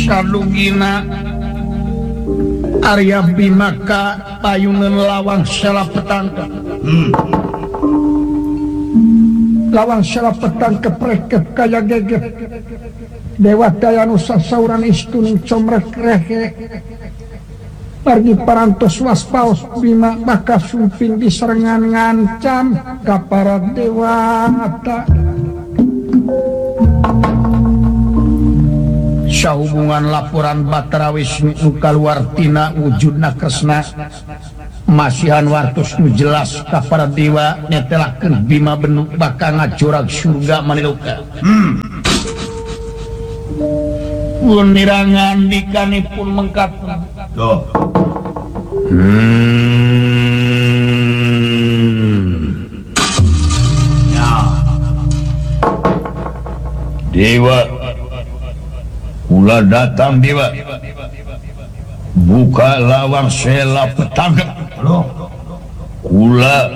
sadugina Arya Bimaka payungan lawang sela petangkep. Lawang sela petangkep reket kaya gegep. Dewa daya nusa sauran istuning comrek reke. Pergi parantos waspaos Bima maka sumping diserengan ngancam ka para dewata. Sahubungan laporan Batara Wisnu kaluar tina wujudna Kresna masihan wartos nu jelas ka para dewa netelakeun Bima benuk bakal ngajorag surga maniluka. Pun nirangan dikanipun mengkat. Ya. Dewa Kula datang dewa buka lawang sela petangkep. Kula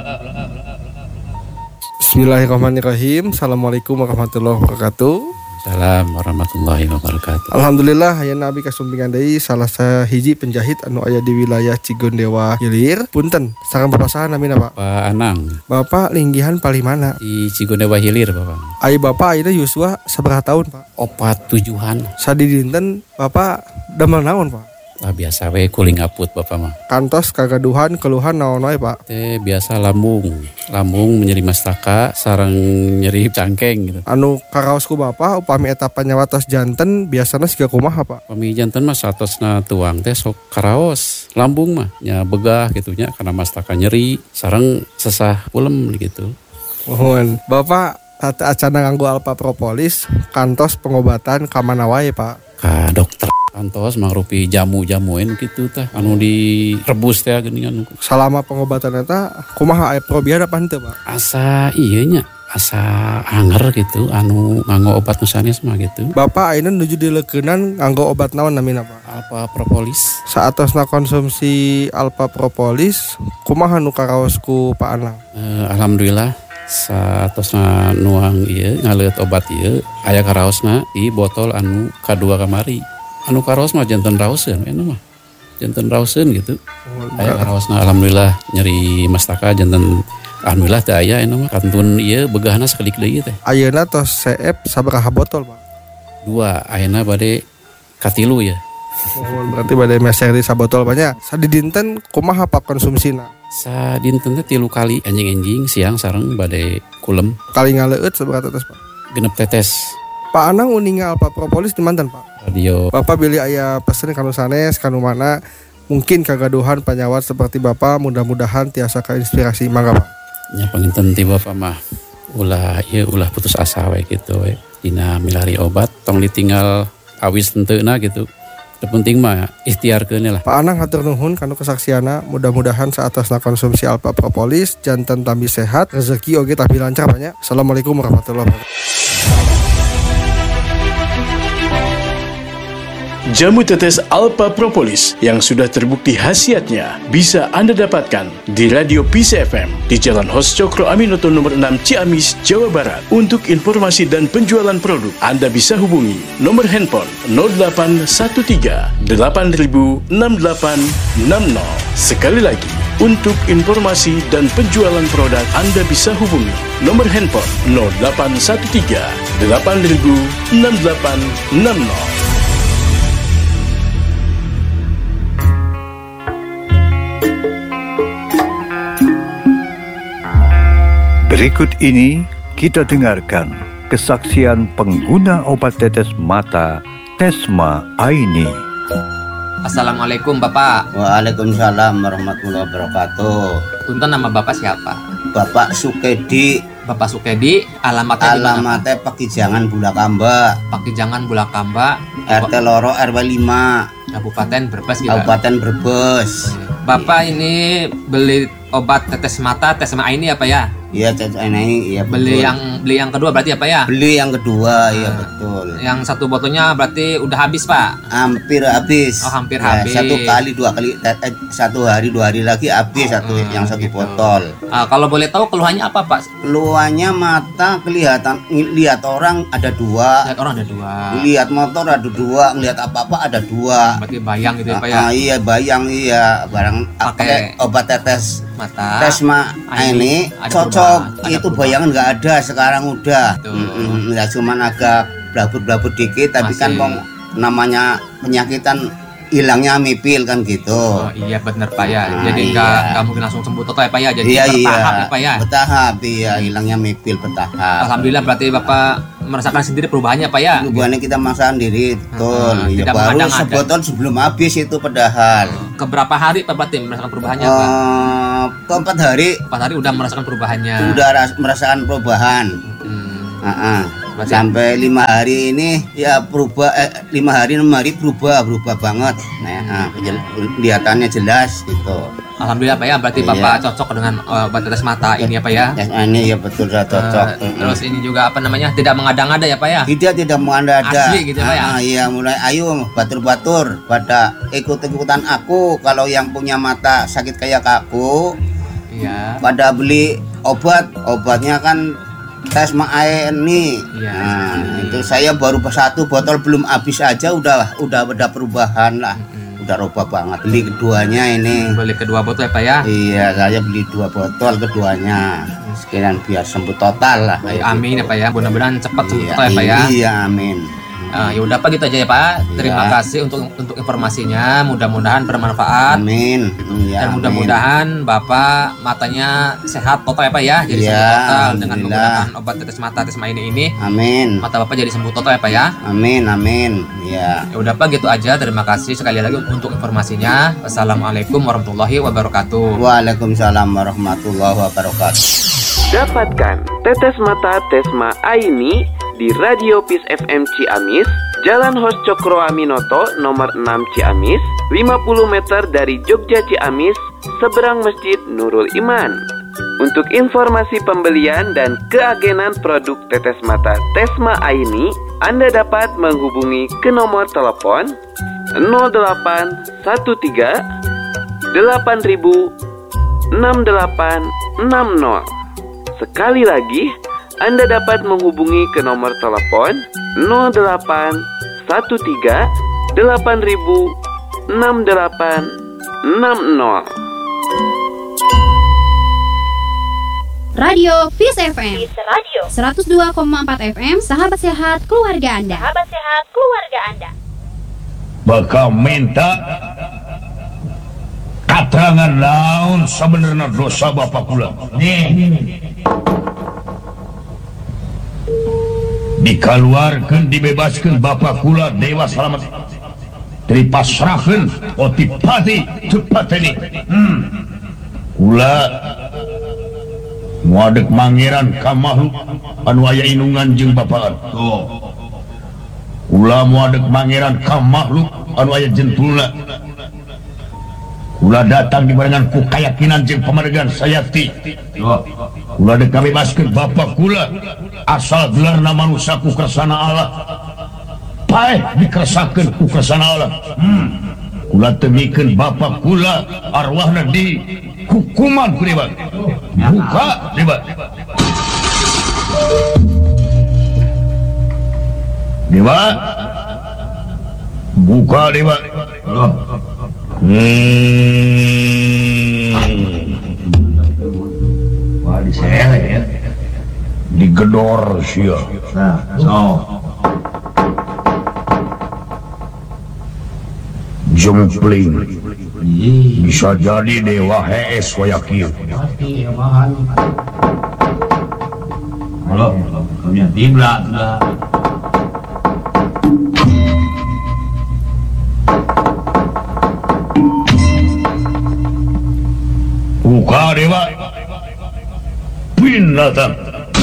Bismillahirrahmanirrahim. Assalamualaikum warahmatullahi wabarakatuh. Assalamualaikum warahmatullahi wabarakatuh. Alhamdulillah hayana abi kasumpingan deui salah sahiji penjahit anu aya di wilayah Cigondewa Hilir. Punten, sareng bapak saha namina Pak? Pak Anang. Bapak linggihan paling mana? Di Cigondewa Hilir Bapak. Ai bapak ayeuna yuswa sabaraha tahun Pak? Opat tujuhan. Sadi dinten bapak damel naon Pak? Lah biasa we kuling aput Bapak mah. Kantos kagaduhan keluhan naon wae Pak? Teh biasa lambung nyeri mastaka sareng nyeri cangkeng gitu. Anu karaosku bapak upami eta panyawatos janten biasana siga kumaha Pak? Pami janten mah satosna tuang teh sok karaos. Lambung mah nya begah gitu nya karena mastaka nyeri sareng sesah ulem gitu. Mohon bapak tata acana nganggo alpa propolis kantos pengobatan ka mana wae Pak? Ka dokter kantos mangrupi jamu-jamuin gitu teh anu direbus teh geuningan. Selama pengobatan eta kumaha aya probiar apa henteu Pak? Asa ieu nya asa anger gitu anu nganggo obat nu sanes mah gitu. Bapak ayeuna nuju dileukeunnan nganggo obat naon namina Pak? Alpha propolis. Saatosna konsumsi alpha propolis kumaha nu karaosku Pak Anang? Alhamdulillah saatosna nuang ieu ngaleut obat ieu aya karaosna di botol anu kadua kamari. Anu karaos mah janten raoseun anu mah. Janten raoseun gitu. Aya karaosna alhamdulillah nyeri mastaka janten alhamdulillah teh aya anu mah kantun ieu begahna sakalik deui teh. Ayeuna tos CF sabaraha botol Pak? 2 ayeuna bade katilu ya. Berarti bade meser di sabotol banyak. Sadi dinten kumaha Pak konsumsina? Sadinten teh 3 kali anjing-anjing siang sareng bade kulem. Kali ngaleueut sabaraha tetes Pak? 6 tetes. Pak Anang uninga alpha propolis di mantan Pak? Radio. Bapak pilih aya pesen kanu sanes kanu mana mungkin kagaduhan panyawat seperti Bapak mudah-mudahan tiasa keinspirasi mangga Pak. Nya panginten ti Bapak mah ulah putus asa we gitu we. Dina milari obat tong ditinggal awis tenteuna gitu. Terpenting mah ikhtiarkeun lah. Pak Anang hatur nuhun kanu kesaksiana mudah-mudahan saatosna konsumsi alpha propolis janten tambi sehat rezeki oge tapi lancar banyak. Assalamualaikum warahmatullahi wabarakatuh. Jamu tetes Alpha Propolis yang sudah terbukti khasiatnya bisa Anda dapatkan di Radio Peace FM di Jalan Hos Cokro Aminoto nomor 6 Ciamis, Jawa Barat. Untuk informasi dan penjualan produk, Anda bisa hubungi nomor handphone 0813 8000 6860. Sekali lagi, untuk informasi dan penjualan produk, Anda bisa hubungi nomor handphone 0813 8000 6860. Berikut ini kita dengarkan kesaksian pengguna obat tetes mata Tesma Aini. Assalamualaikum Bapak. Waalaikumsalam warahmatullahi wabarakatuh. Punten, nama Bapak siapa? Bapak Sukedi. Bapak Sukedi, alamatnya Pakijangan Bulakamba. Pakijangan Bulakamba, RT Loro RW 5, Kabupaten Brebes gitu. Kabupaten Brebes. Bapak ini beli obat tetes mata Tesma Aini apa ya? Iya, ini iya betul. Beli yang kedua berarti apa ya? Beli yang kedua, iya betul. Yang satu botolnya berarti udah habis, Pak? Hampir habis. Oh, hampir habis. Satu kali, 2 kali, 1 hari 2 hari lagi habis yang satu gitu. botol. Kalau boleh tahu keluhannya apa, Pak? Keluhannya mata kelihatan, lihat orang ada 2. Lihat orang ada 2. Lihat motor ada 2, ngelihat apa-apa ada 2. Berarti bayang gitu ya, Pak ya? Iya, bayang iya. Barang pakai obat tetes mata. Tesma ini cocok. Itu bayangan nggak ada sekarang udah. Ya cuman agak blabut-blabut dikit, tapi masih. Kan namanya penyakitan hilangnya mipil kan gitu. Oh iya bener Pak ya. Jadi nggak mungkin langsung sembuh total ya Pak ya. Jadi bertahap ya Pak ya. Bertahap iya, hilangnya mipil bertahap. Alhamdulillah berarti Bapak merasakan sendiri perubahannya Pak ya. Perubahannya kita merasakan sendiri, betul. Ya, baru sebotol sebelum habis itu padahal. Keberapa hari Pak berarti merasakan perubahannya Pak? Ke 4 hari. 4 hari udah merasakan perubahannya. Udah merasakan perubahan. Sampai 5 hari ini ya berubah, 5 hari 6 hari berubah banget. Nah, kelihatannya jelas gitu. Alhamdulillah Pak ya, berarti Bapak cocok dengan obat tetes mata ini ya Pak ya. Ini ya betul sudah cocok. Terus ini juga apa namanya, tidak mengada-ngada ya Pak ya. Tidak mengada-ngada. Asli gitu Pak ya. Iya, mulai ayo batur-batur pada ikut-ikutan aku. Kalau yang punya mata sakit kayak aku, iya. Pada beli obatnya kan Tesma ini. Iya, itu saya baru 1 botol belum habis aja udah perubahan lah. Udah robah banget. Beli keduanya ini. Beli kedua botol ya Pak ya? Iya, saya beli 2 botol keduanya. Sekalian biar sembuh total lah. Amin ya Pak ya. Mudah-mudahan cepat sembuh total ya Pak ya. Iya, amin. Ya udah Pak gitu aja ya Pak. Terima kasih untuk informasinya. Mudah-mudahan bermanfaat. Amin. Dan mudah-mudahan Bapak matanya sehat total ya Pak ya. Jadi sembuh total dengan menggunakan obat tetes mata Tesma ini. Amin. Mata Bapak jadi sembuh total ya Pak ya. Amin. Ya. Ya udah Pak gitu aja. Terima kasih sekali lagi untuk informasinya. Wassalamualaikum warahmatullahi wabarakatuh. Waalaikumsalam warahmatullahi wabarakatuh. Dapatkan tetes mata Tesma Aini di Radio Peace FM Ciamis, Jalan Hos Cokro Aminoto nomor 6 Ciamis, 50 meter dari Jogja Ciamis, seberang Masjid Nurul Iman. Untuk informasi pembelian dan keagenan produk tetes mata Tesma Aini, Anda dapat menghubungi ke nomor telepon 0813 8000 6860. Sekali lagi, Anda dapat menghubungi ke nomor telepon 0813 8000 6860. Radio Peace FM 102,4 FM, sahabat sehat keluarga Anda. Bakal minta katangan naon sebenarnya dosa bapak kula. Dikeluarkan, dibebaskan bapak kula Dewa Salamet, dipasrahkan otipati cepat ini. Kula muadek mangeran ka makhluk anu aya inungan jeung bapaan. Kula muadek mangeran ka makhluk anu aya jentulna. Kula datang dibarengan ku keyakinan jeung pamadegan sayati. Kula dek kabebaskeun bapak kula asal gelarna manusia ku kersana Allah. Paeh dikersakakeun ku kersana Allah. Kula temikeun bapak kula arwahna di hukuman ku dewa. Buka dewa. Dewa. Buka dewa. Wah diseret ya, digedor sia. Nah, jempling bisa jadi dewa hees wayakieu. Halo, punya tibla. Buka dewa binatang.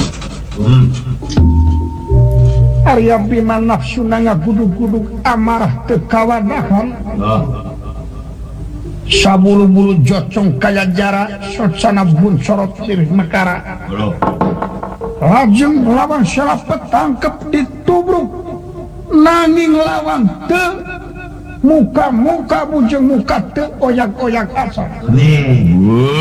Arya bima nafsuna ngagudug-gudug amarah teu kawadahan. sabulu-bulu jocong kaya jarak socana bun sorot sirih mekara lajeng lawan syarapet tangkep ditubruk nanging lawan teu muka-muka bujeng muka teu oyak-oyak asal